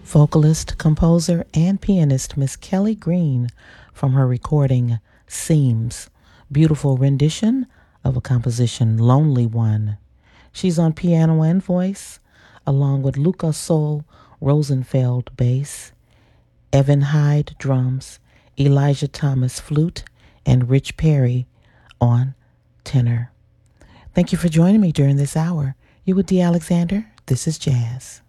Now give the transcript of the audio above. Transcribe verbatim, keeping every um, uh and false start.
vocalist, composer, and pianist Miss Kelly Green from her recording Seams, beautiful rendition of a composition Lonely One. She's on piano and voice, along with Luca Sol Rosenfeld bass, Evan Hyde drums, Elijah Thomas flute, and Rich Perry on tenor. Thank you for joining me during this hour. You with Dee Alexander. This is Jazz.